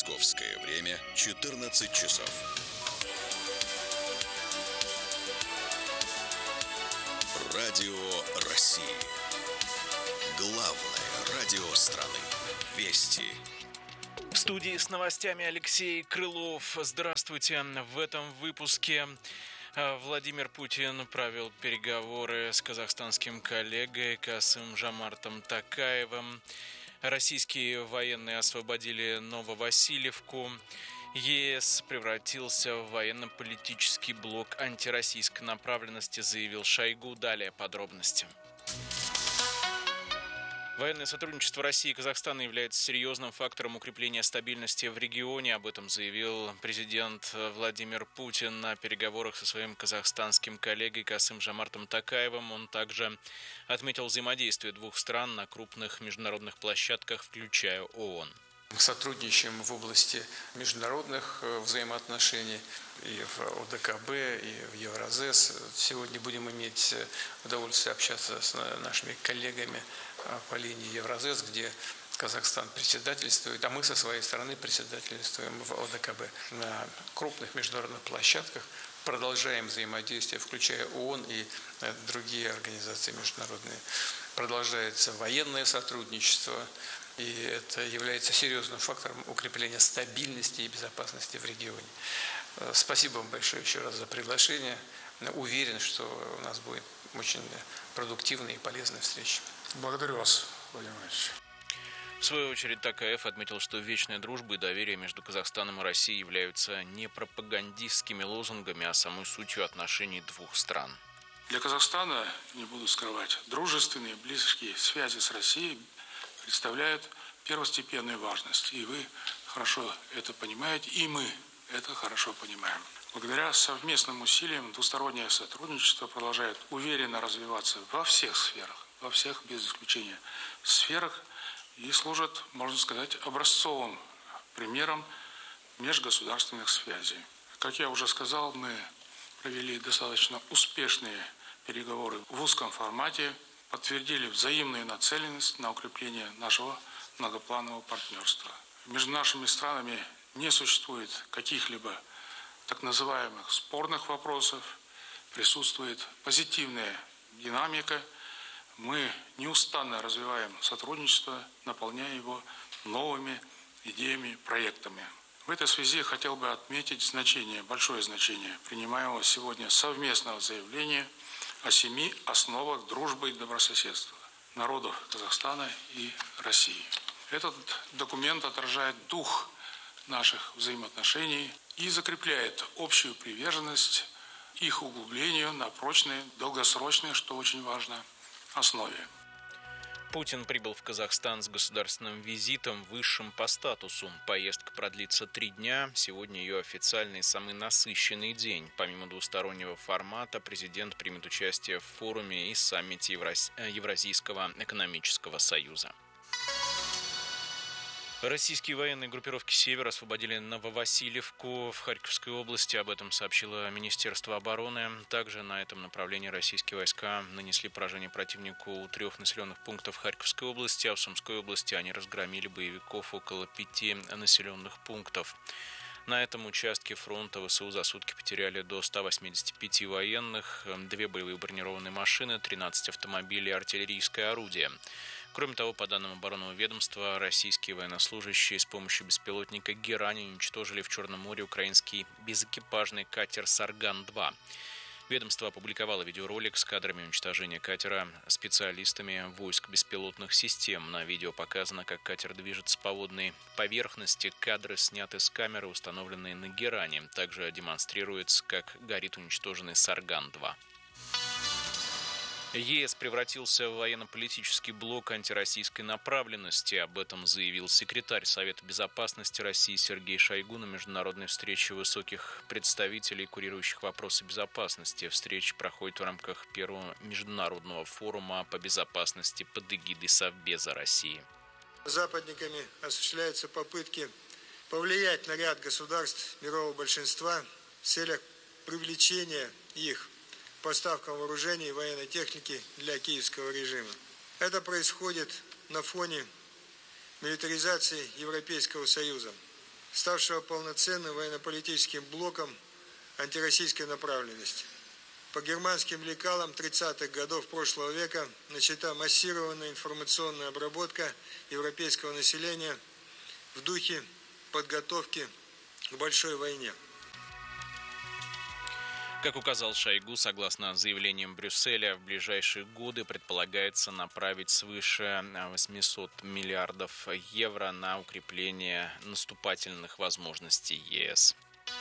Московское время 14 часов. Радио России. Главное радио страны. Вести. В студии с новостями Алексей Крылов. Здравствуйте. В этом выпуске Владимир Путин провел переговоры с казахстанским коллегой Касым-Жомартом Токаевым. Российские военные освободили Нововасильевку. ЕС превратился в военно-политический блок антироссийской направленности, заявил Шойгу. Далее подробности. Военное сотрудничество России и Казахстана является серьезным фактором укрепления стабильности в регионе. Об этом заявил президент Владимир Путин на переговорах со своим казахстанским коллегой Касым-Жомартом Токаевым. Он также отметил взаимодействие двух стран на крупных международных площадках, включая ООН. Мы сотрудничаем в области международных взаимоотношений и в ОДКБ, и в Евразес. Сегодня будем иметь удовольствие общаться с нашими коллегами по линии Евразес, где Казахстан председательствует, а мы со своей стороны председательствуем в ОДКБ. На крупных международных площадках продолжаем взаимодействие, включая ООН и другие организации международные. Продолжается военное сотрудничество, и это является серьезным фактором укрепления стабильности и безопасности в регионе. Спасибо вам большое еще раз за приглашение. Уверен, что у нас будет очень продуктивная и полезная встреча. Благодарю вас, Владимир Ильич. В свою очередь, Токаев отметил, что вечная дружба и доверие между Казахстаном и Россией являются не пропагандистскими лозунгами, а самой сутью отношений двух стран. Для Казахстана, не буду скрывать, дружественные, близкие связи с Россией представляют первостепенную важность. И вы хорошо это понимаете, и мы это хорошо понимаем. Благодаря совместным усилиям двустороннее сотрудничество продолжает уверенно развиваться во всех сферах, во всех без исключения сферах, и служит, можно сказать, образцовым примером межгосударственных связей. Как я уже сказал, мы провели достаточно успешные переговоры в узком формате, подтвердили взаимную нацеленность на укрепление нашего многопланового партнерства. Между нашими странами не существует каких-либо так называемых спорных вопросов, присутствует позитивная динамика. Мы неустанно развиваем сотрудничество, наполняя его новыми идеями, проектами. В этой связи хотел бы отметить большое значение принимаемого сегодня совместного заявления о 7 основах дружбы и добрососедства народов Казахстана и России. Этот документ отражает дух наших взаимоотношений и закрепляет общую приверженность их углублению на прочной, долгосрочной, что очень важно, основе. Путин прибыл в Казахстан с государственным визитом, высшим по статусу. Поездка продлится 3 дня. Сегодня ее официальный самый насыщенный день. Помимо двустороннего формата, президент примет участие в форуме и саммите Евразийского экономического союза. Российские военные группировки «Север» освободили Нововасильевку в Харьковской области. Об этом сообщило Министерство обороны. Также на этом направлении российские войска нанесли поражение противнику у 3 населенных пунктов Харьковской области, а в Сумской области они разгромили боевиков около 5 населенных пунктов. На этом участке фронта ВСУ за сутки потеряли до 185 военных, 2 боевые бронированные машины, 13 автомобилей и артиллерийское орудие. Кроме того, по данным оборонного ведомства, российские военнослужащие с помощью беспилотника «Герань» уничтожили в Черном море украинский безэкипажный катер «Сарган-2». Ведомство опубликовало видеоролик с кадрами уничтожения катера специалистами войск беспилотных систем. На видео показано, как катер движется по водной поверхности. Кадры сняты с камеры, установленные на «Геране». Также демонстрируется, как горит уничтоженный «Сарган-2». ЕС превратился в военно-политический блок антироссийской направленности. Об этом заявил секретарь Совета безопасности России Сергей Шойгу на международной встрече высоких представителей, курирующих вопросы безопасности. Встреча проходит в рамках первого международного форума по безопасности под эгидой Совбеза России. Западниками осуществляются попытки повлиять на ряд государств мирового большинства в целях привлечения их поставкам вооружений и военной техники для киевского режима. Это происходит на фоне милитаризации Европейского Союза. ставшего полноценным военно-политическим блоком антироссийской направленности. По германским лекалам 30-х годов прошлого века начата массированная информационная обработка европейского населения в духе подготовки к большой войне. Как указал Шойгу, согласно заявлениям Брюсселя, в ближайшие годы предполагается направить свыше 800 миллиардов евро на укрепление наступательных возможностей ЕС.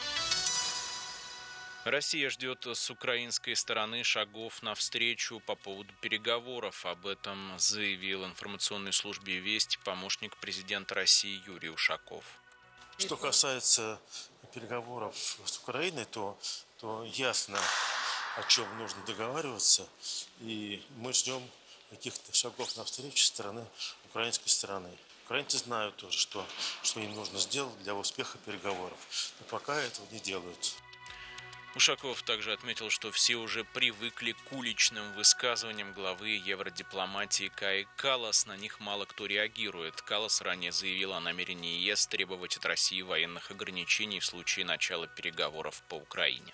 Россия ждет с украинской стороны шагов навстречу по поводу переговоров. Об этом заявил информационной службе «Весть» помощник президента России Юрий Ушаков. Что касается переговоров с Украиной, то ясно, о чем нужно договариваться, и мы ждем каких-то шагов навстречу со стороны украинской стороны. Украинцы знают тоже, что им нужно сделать для успеха переговоров, но пока этого не делают. Ушаков также отметил, что все уже привыкли к уличным высказываниям главы евродипломатии Каи Каллас. На них мало кто реагирует. Каллас ранее заявил о намерении ЕС требовать от России военных ограничений в случае начала переговоров по Украине.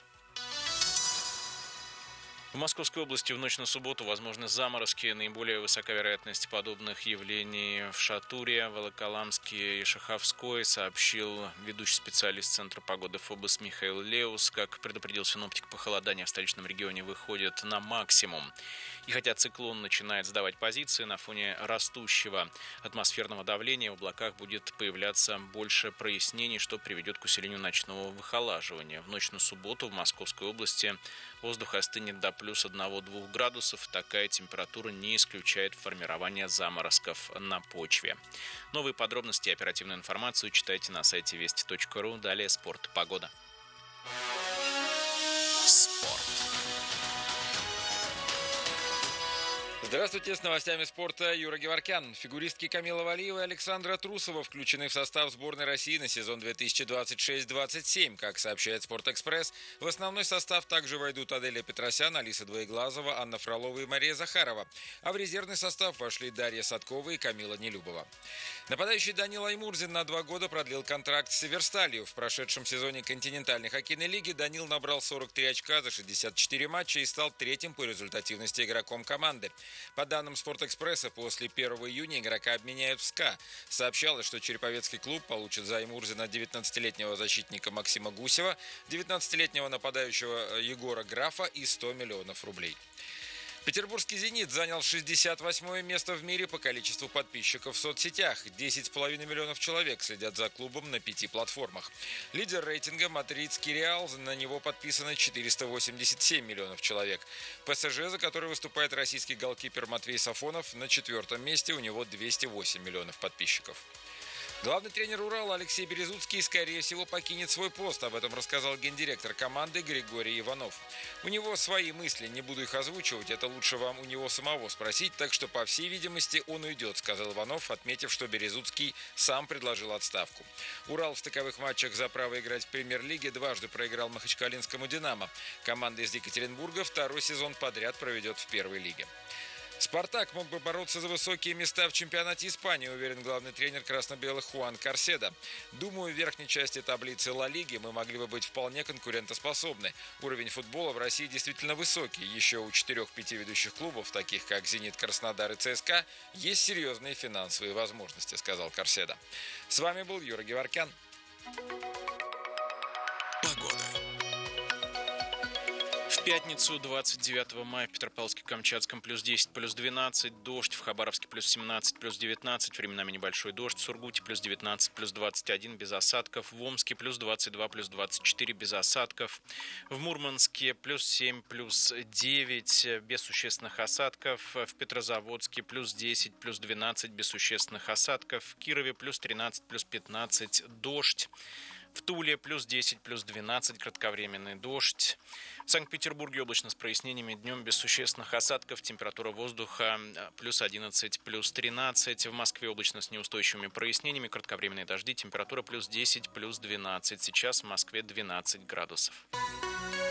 В Московской области в ночь на субботу возможны заморозки. Наиболее высока вероятность подобных явлений в Шатуре, Волоколамске и Шаховской, сообщил ведущий специалист Центра погоды ФОБОС Михаил Леус. Как предупредил синоптик, похолодание в столичном регионе выходит на максимум. И хотя циклон начинает сдавать позиции, на фоне растущего атмосферного давления в облаках будет появляться больше прояснений, что приведет к усилению ночного выхолаживания. В ночь на субботу в Московской области воздух остынет до плюс 1-2 градусов. Такая температура не исключает формирование заморозков на почве. Новые подробности и оперативную информацию читайте на сайте вести.ру. Далее спорт, погода. Спорт. Здравствуйте, с новостями спорта Юра Геворкян. Фигуристки Камила Валиева и Александра Трусова включены в состав сборной России на сезон 2026-27. Как сообщает «Спортэкспресс», в основной состав также войдут Аделя Петросян, Алиса Двоеглазова, Анна Фролова и Мария Захарова. А в резервный состав вошли Дарья Садкова и Камила Нелюбова. Нападающий Данил Аймурзин на 2 года продлил контракт с «Северсталью». В прошедшем сезоне континентальной хоккейной лиги Данил набрал 43 очка за 64 матча и стал третьим по результативности игроком команды. По данным «Спортэкспресса», после 1 июня игрока обменяют в СКА. Сообщалось, что Череповецкий клуб получит за Аймурзина 19-летнего защитника Максима Гусева, 19-летнего нападающего Егора Графа и 100 миллионов рублей. Петербургский «Зенит» занял 68-е место в мире по количеству подписчиков в соцсетях. 10,5 миллионов человек следят за клубом на 5 платформах. Лидер рейтинга мадридский «Реал», на него подписано 487 миллионов человек. ПСЖ, за который выступает российский голкипер Матвей Сафонов, на 4-м месте, у него 208 миллионов подписчиков. Главный тренер «Урала» Алексей Березуцкий, скорее всего, покинет свой пост. Об этом рассказал гендиректор команды Григорий Иванов. У него свои мысли, не буду их озвучивать, это лучше вам у него самого спросить, так что, по всей видимости, он уйдет, сказал Иванов, отметив, что Березуцкий сам предложил отставку. «Урал» в стыковых матчах за право играть в премьер-лиге дважды проиграл махачкалинскому «Динамо». Команда из Екатеринбурга второй сезон подряд проведет в первой лиге. «Спартак» мог бы бороться за высокие места в чемпионате Испании, уверен главный тренер красно-белых Хуан Карседа. «Думаю, в верхней части таблицы Ла Лиги мы могли бы быть вполне конкурентоспособны. Уровень футбола в России действительно высокий. Еще у 4-5 ведущих клубов, таких как «Зенит», «Краснодар» и «ЦСКА», есть серьезные финансовые возможности», сказал Карседа. С вами был Юра Геворкян. Погода. В пятницу, 29 мая, в Петропавловске-Камчатском плюс 10, плюс 12, дождь, в Хабаровске плюс 17, плюс 19, временами небольшой дождь, в Сургуте плюс 19, плюс 21, без осадков, в Омске плюс 22, плюс 24, без осадков, в Мурманске плюс 7, плюс 9, без существенных осадков, в Петрозаводске плюс 10, плюс 12, без существенных осадков, в Кирове плюс 13, плюс 15, дождь. В Туле плюс 10, плюс 12, кратковременный дождь. В Санкт-Петербурге облачно с прояснениями, днем без существенных осадков, температура воздуха плюс 11, плюс 13. В Москве облачно с неустойчивыми прояснениями, кратковременные дожди, температура плюс 10, плюс 12. Сейчас в Москве 12 градусов.